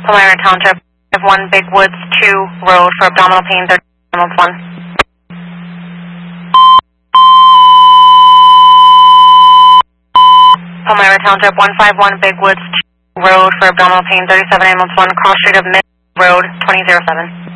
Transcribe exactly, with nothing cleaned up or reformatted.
Palmyra Township, one Big Woods two Road for abdominal pain, thirty ambulance one. Palmyra Township, one five one Big Woods two Road for abdominal pain, thirty-seven ambulance one, cross street of Mid Road, twenty oh seven.